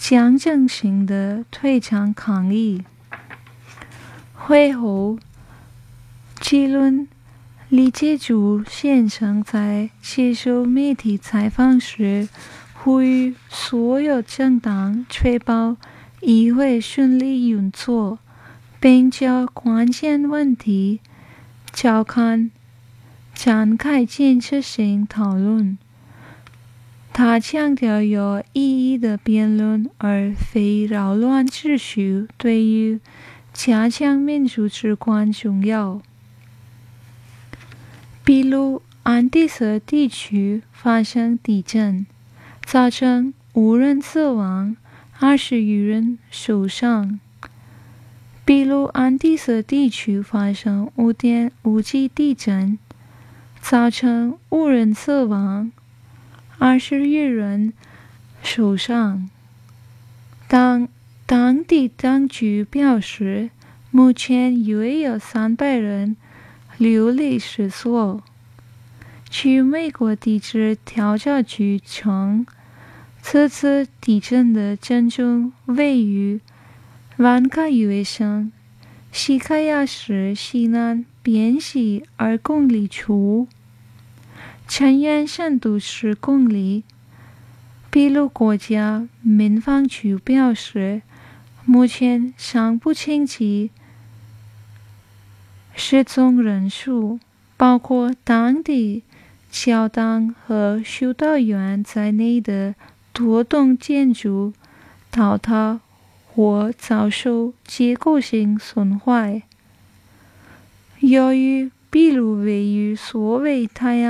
象征性的退场抗议。会后，结论李杰柱先生在接受媒体采访时呼吁所有政党确保议会顺利运作，并就关键问题展开建设性讨论。他强调有意义的辩论，而非扰乱秩序，对于加强民主至关重要。秘鲁安第斯地区发生地震，造成5人死亡，20余人受伤。秘鲁安第斯地区发生5.5级地震，造成5人死亡，20余人受伤。当地当局表示，目前约有300人流离失所。据美国地质调查局称，这次地震的震中位于万卡约省西卡亚市西南边西2公里处，震源深度10公里。秘鲁国家民防局表示，目前尚不清晰失踪人数，包括当地教堂和修道院在内的多栋建筑倒塌或遭受结构性损坏。由于秘鲁位于所谓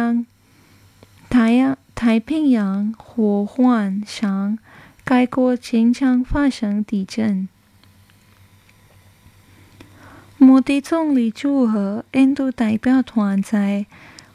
太平洋火环上，该国经常发生地震。莫迪总理祝贺印度代表团在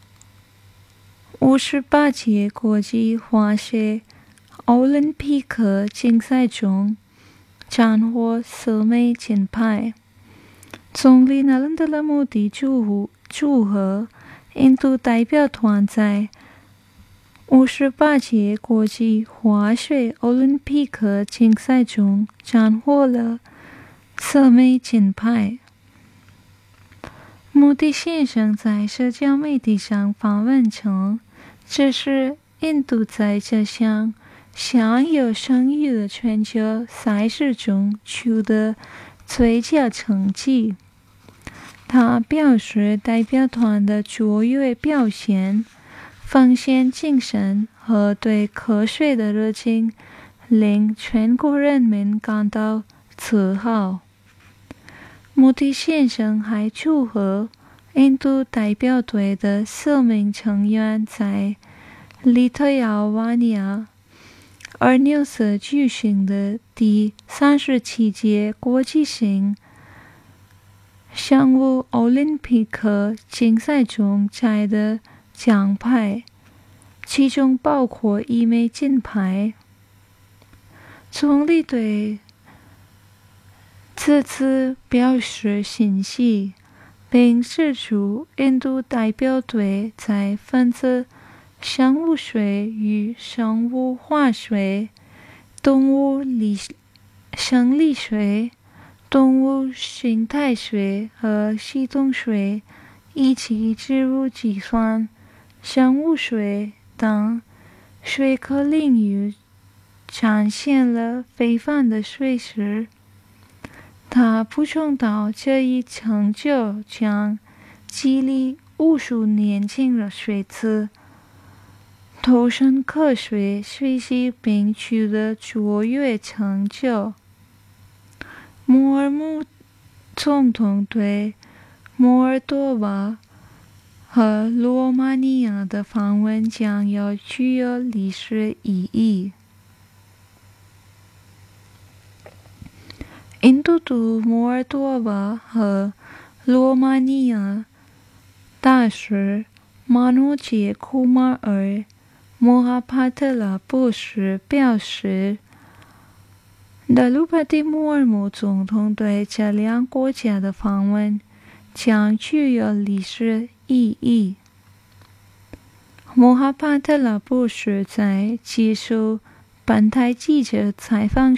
58届国际滑雪奥林匹克竞赛中斩获4枚金牌。总理Narendra Modi祝贺印度代表团在58届国际滑雪奥林匹克竞赛中斩获了4枚金牌。莫迪先生在社交媒体上发文称，这是印度在这项享有声誉的全球赛事中取得最佳成绩。他表示，代表团的卓越表现、奉献精神和对科学的热情令全国人民感到自豪。莫迪先生还祝贺印度代表队的4名成员在利托亚瓦尼亚阿纽斯举行的第37届国际性项目奥林匹克竞赛中摘得奖牌，其中包括1枚金牌。总理对此次表示欣喜，并指出印度代表队在分子生物学与生物化学、动物生理学、动物生态学和系统学，以及植物计算、生物学等学科领域展现了非凡的水准。他补充道，这一成就将激励无数年轻的学子投身科学学习并取得卓越成就。摩尔姆总统对摩尔多瓦和罗马尼亚的访问将有具有历史意义。印度驻摩尔多瓦和罗马尼亚大使马诺杰·库马尔·莫哈帕特拉博士表示，德鲁帕蒂穆尔姆总统对这两国家的访问将具有历史意义。莫哈帕特拉博士在接受本台记者采访